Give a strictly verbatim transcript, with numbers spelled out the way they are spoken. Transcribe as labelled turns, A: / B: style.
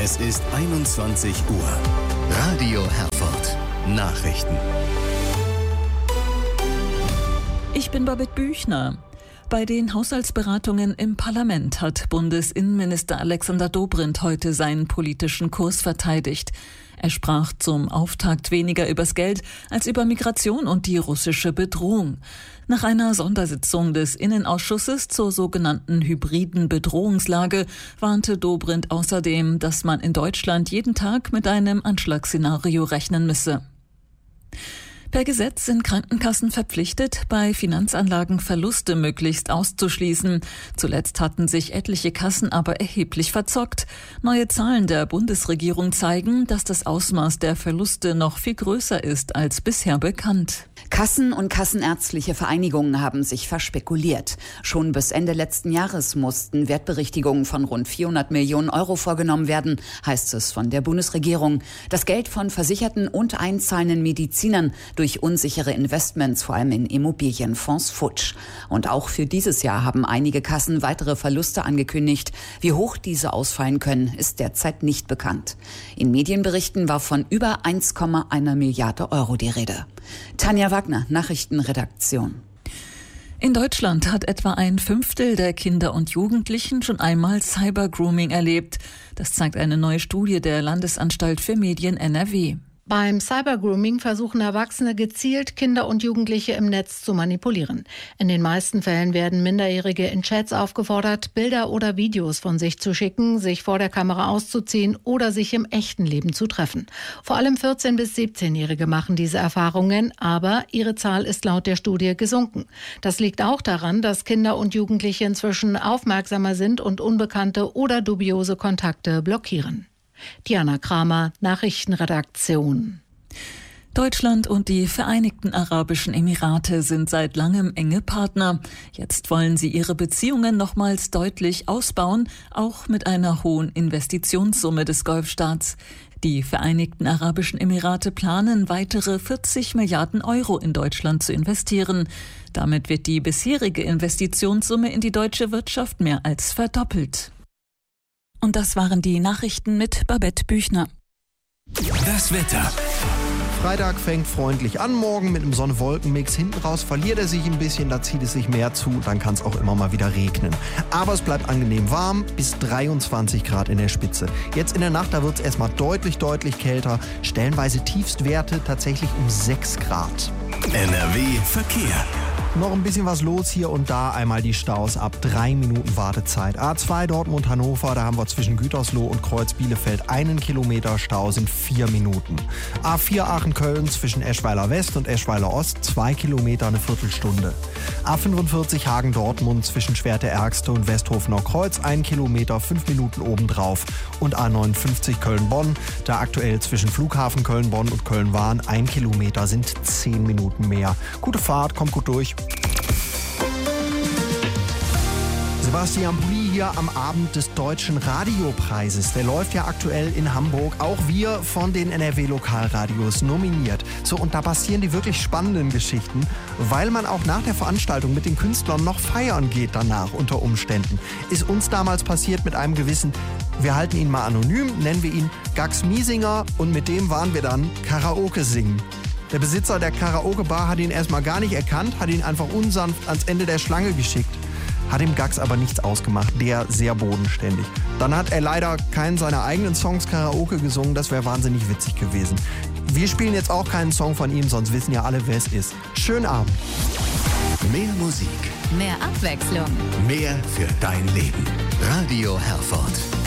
A: Es ist einundzwanzig Uhr. Radio Herford. Nachrichten.
B: Ich bin Babette Büchner. Bei den Haushaltsberatungen im Parlament hat Bundesinnenminister Alexander Dobrindt heute seinen politischen Kurs verteidigt. Er sprach zum Auftakt weniger übers Geld als über Migration und die russische Bedrohung. Nach einer Sondersitzung des Innenausschusses zur sogenannten hybriden Bedrohungslage warnte Dobrindt außerdem, dass man in Deutschland jeden Tag mit einem Anschlagsszenario rechnen müsse. Per Gesetz sind Krankenkassen verpflichtet, bei Finanzanlagen Verluste möglichst auszuschließen. Zuletzt hatten sich etliche Kassen aber erheblich verzockt. Neue Zahlen der Bundesregierung zeigen, dass das Ausmaß der Verluste noch viel größer ist als bisher bekannt.
C: Kassen und kassenärztliche Vereinigungen haben sich verspekuliert. Schon bis Ende letzten Jahres mussten Wertberichtigungen von rund vierhundert Millionen Euro vorgenommen werden, heißt es von der Bundesregierung. Das Geld von Versicherten und einzahlenden Medizinern durch unsichere Investments, vor allem in Immobilienfonds, futsch. Und auch für dieses Jahr haben einige Kassen weitere Verluste angekündigt. Wie hoch diese ausfallen können, ist derzeit nicht bekannt. In Medienberichten war von über eins Komma eins Milliarde Euro die Rede. Tanja Wagner, Nachrichtenredaktion.
B: In Deutschland hat etwa ein Fünftel der Kinder und Jugendlichen schon einmal Cybergrooming erlebt. Das zeigt eine neue Studie der Landesanstalt für Medien N R W.
D: Beim Cybergrooming versuchen Erwachsene gezielt, Kinder und Jugendliche im Netz zu manipulieren. In den meisten Fällen werden Minderjährige in Chats aufgefordert, Bilder oder Videos von sich zu schicken, sich vor der Kamera auszuziehen oder sich im echten Leben zu treffen. Vor allem vierzehn- bis siebzehnjährige machen diese Erfahrungen, aber ihre Zahl ist laut der Studie gesunken. Das liegt auch daran, dass Kinder und Jugendliche inzwischen aufmerksamer sind und unbekannte oder dubiose Kontakte blockieren. Diana Kramer, Nachrichtenredaktion.
B: Deutschland und die Vereinigten Arabischen Emirate sind seit langem enge Partner. Jetzt wollen sie ihre Beziehungen nochmals deutlich ausbauen, auch mit einer hohen Investitionssumme des Golfstaats. Die Vereinigten Arabischen Emirate planen, weitere vierzig Milliarden Euro in Deutschland zu investieren. Damit wird die bisherige Investitionssumme in die deutsche Wirtschaft mehr als verdoppelt. Und das waren die Nachrichten mit Babette Büchner.
A: Das Wetter.
E: Freitag fängt freundlich an, morgen mit einem Sonne-Wolken-Mix. Hinten raus verliert er sich ein bisschen, da zieht es sich mehr zu, dann kann es auch immer mal wieder regnen. Aber es bleibt angenehm warm, bis dreiundzwanzig Grad in der Spitze. Jetzt in der Nacht, da wird es erstmal deutlich, deutlich kälter. Stellenweise Tiefstwerte tatsächlich um sechs Grad.
A: N R W Verkehr.
E: Noch ein bisschen was los hier und da. Einmal die Staus ab drei Minuten Wartezeit. A zwei Dortmund-Hannover, da haben wir zwischen Gütersloh und Kreuz-Bielefeld einen Kilometer Stau, sind vier Minuten. A vier Aachen-Köln zwischen Eschweiler West und Eschweiler Ost, zwei Kilometer, eine Viertelstunde. A fünfundvierzig Hagen-Dortmund zwischen Schwerte-Ergste und Westhofener Kreuz, ein Kilometer, fünf Minuten obendrauf. Und A neunundfünfzig Köln-Bonn, da aktuell zwischen Flughafen Köln-Bonn und Köln-Wahn, ein Kilometer, sind zehn Minuten mehr. Gute Fahrt, kommt gut durch. Sebastian Pulli hier am Abend des Deutschen Radiopreises. Der läuft ja aktuell in Hamburg. Auch wir von den N R W-Lokalradios nominiert. So, und da passieren die wirklich spannenden Geschichten, weil man auch nach der Veranstaltung mit den Künstlern noch feiern geht danach unter Umständen. Ist uns damals passiert mit einem gewissen, wir halten ihn mal anonym, nennen wir ihn Gax Miesinger, und mit dem waren wir dann Karaoke singen. Der Besitzer der Karaoke-Bar hat ihn erstmal gar nicht erkannt, hat ihn einfach unsanft ans Ende der Schlange geschickt. Hat dem Gax aber nichts ausgemacht, der sehr bodenständig. Dann hat er leider keinen seiner eigenen Songs Karaoke gesungen, das wäre wahnsinnig witzig gewesen. Wir spielen jetzt auch keinen Song von ihm, sonst wissen ja alle, wer es ist. Schönen Abend.
A: Mehr Musik.
F: Mehr Abwechslung.
A: Mehr für dein Leben. Radio Herford.